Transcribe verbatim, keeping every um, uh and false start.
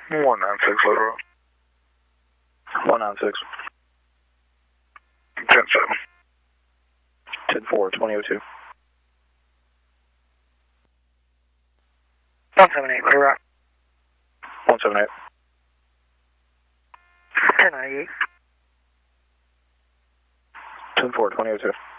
one nine six, Little Rock. one nine six. ten seven. ten four, twenty oh two. one seven eight, Little Rock. one seven eight. ten ninety-eight. ten four, twenty oh two.